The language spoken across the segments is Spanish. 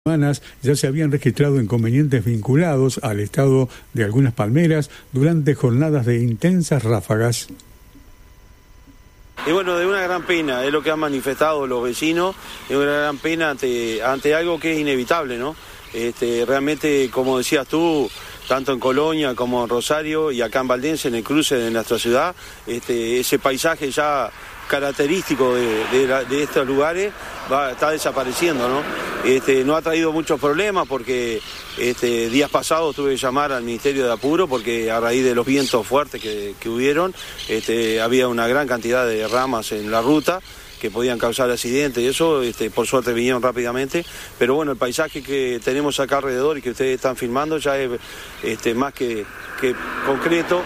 semanas ya se habían registrado inconvenientes vinculados al estado de algunas palmeras durante jornadas de intensas ráfagas. Y bueno, de una gran pena, es lo que han manifestado los vecinos, de una gran pena ante algo que es inevitable, ¿no? Realmente, como decías tú, tanto en Colonia como en Rosario y acá en Valdense, en el cruce de nuestra ciudad, ese paisaje ya característico de estos lugares está desapareciendo, ¿no? No ha traído muchos problemas porque días pasados tuve que llamar al Ministerio de Apuro porque a raíz de los vientos fuertes que hubieron, había una gran cantidad de ramas en la ruta que podían causar accidentes y eso, por suerte vinieron rápidamente, pero bueno, el paisaje que tenemos acá alrededor y que ustedes están filmando ya es más que concreto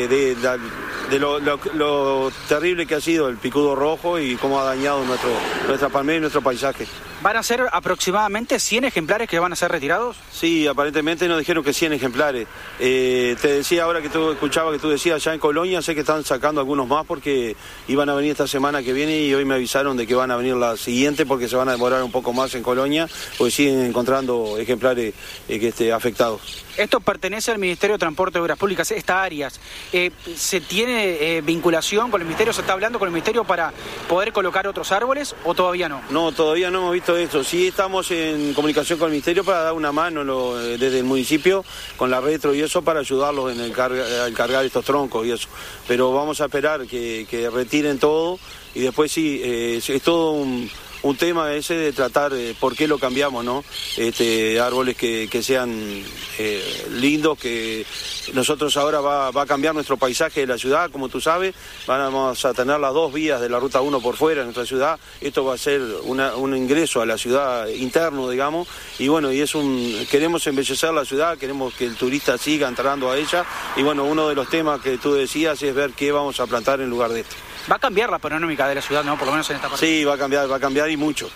de lo terrible que ha sido el picudo rojo y cómo ha dañado nuestra palmera y nuestro paisaje. ¿Van a ser aproximadamente 100 ejemplares que van a ser retirados? Sí, aparentemente nos dijeron que 100 ejemplares. Te decía ahora que tú escuchaba que tú decías, ya en Colonia sé que están sacando algunos más porque iban a venir esta semana que viene y hoy me avisaron de que van a venir la siguiente porque se van a demorar un poco más en Colonia porque siguen encontrando ejemplares afectados. Esto pertenece al Ministerio de Transporte y Obras Públicas, estas áreas. ¿Se tiene vinculación con el Ministerio? ¿Se está hablando con el Ministerio para poder colocar otros árboles o todavía no? No, todavía no hemos visto eso. Sí estamos en comunicación con el Ministerio para dar una mano desde el municipio con la retro y eso para ayudarlos en cargar estos troncos y eso. Pero vamos a esperar que retiren todo y después sí, es todo un tema ese de tratar por qué lo cambiamos, ¿no? Árboles que sean lindos, que nosotros ahora va a cambiar nuestro paisaje de la ciudad, como tú sabes, vamos a tener las dos vías de la Ruta 1 por fuera de nuestra ciudad, esto va a ser un ingreso a la ciudad interno, digamos, y bueno, queremos embellecer la ciudad, queremos que el turista siga entrando a ella, y bueno, uno de los temas que tú decías es ver qué vamos a plantar en lugar de esto. Va a cambiar la panorámica de la ciudad, ¿no? Por lo menos en esta parte. Sí, va a cambiar y mucho,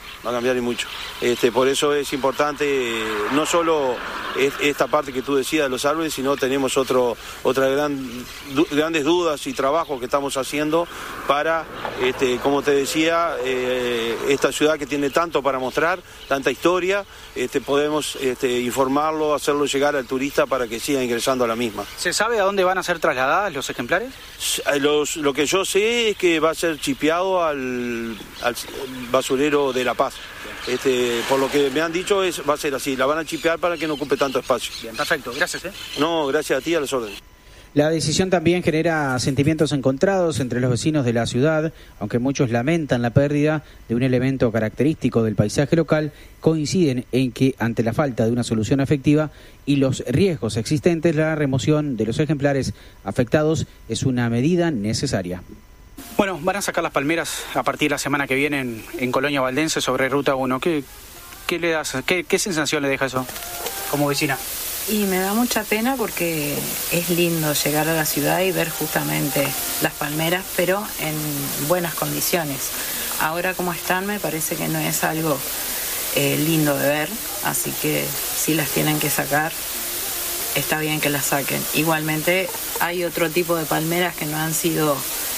por eso es importante, no solo esta parte que tú decías de los árboles, sino tenemos otras grandes dudas y trabajos que estamos haciendo para, como te decía, esta ciudad que tiene tanto para mostrar, tanta historia, podemos informarlo, hacerlo llegar al turista para que siga ingresando a la misma. ¿Se sabe a dónde van a ser trasladados los ejemplares? Lo que yo sé es que va a ser chipeado al basurero de La Paz. Por lo que me han dicho va a ser así, la van a chipear para que no ocupe tanto espacio. Bien, perfecto, gracias. No, gracias a ti, a las órdenes. La decisión también genera sentimientos encontrados entre los vecinos de la ciudad, aunque muchos lamentan la pérdida de un elemento característico del paisaje local, coinciden en que ante la falta de una solución efectiva y los riesgos existentes, la remoción de los ejemplares afectados es una medida necesaria. Bueno, van a sacar las palmeras a partir de la semana que viene en Colonia Valdense sobre Ruta 1. ¿Qué le das? ¿Qué sensación le deja eso como vecina? Y me da mucha pena porque es lindo llegar a la ciudad y ver justamente las palmeras, pero en buenas condiciones. Ahora como están me parece que no es algo lindo de ver, así que si las tienen que sacar, está bien que las saquen. Igualmente hay otro tipo de palmeras que no han sido...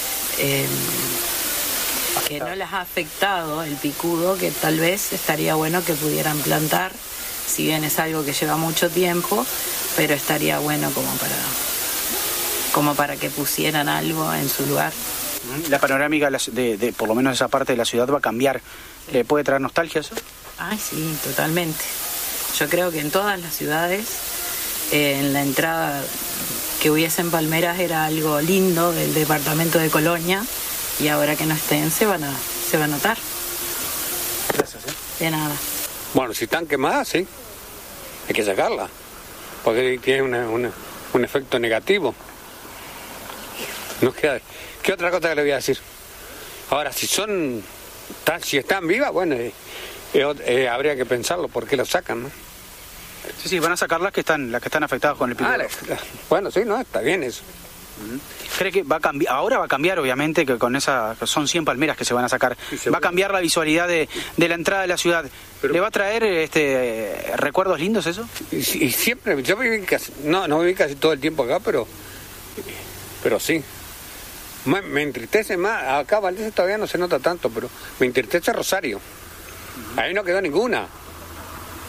que no les ha afectado el picudo, que tal vez estaría bueno que pudieran plantar, si bien es algo que lleva mucho tiempo, pero estaría bueno como para que pusieran algo en su lugar. La panorámica de por lo menos esa parte de la ciudad va a cambiar. ¿Le puede traer nostalgia eso? Ay, sí, totalmente. Yo creo que en todas las ciudades, en la entrada que hubiesen palmeras era algo lindo del departamento de Colonia, y ahora que no estén se va a notar. Gracias. De nada. Bueno, si están quemadas, sí, hay que sacarlas, porque tiene un efecto negativo. Nos queda... ¿Qué otra cosa que le voy a decir? Ahora, si están vivas, bueno, habría que pensarlo, ¿por qué lo sacan, no? Sí, van a sacar las que están afectadas con el pico. Bueno, sí, no, está bien eso. ¿Cree que va a cambiar? Ahora va a cambiar, obviamente, que con son 100 palmeras que se van a sacar. Va a cambiar la visualidad de la entrada de la ciudad. Pero, ¿le va a traer recuerdos lindos eso? Y siempre, yo viví no viví casi todo el tiempo acá, pero sí. Me entristece más, acá Valdense todavía no se nota tanto, pero me entristece Rosario. Ahí no quedó ninguna.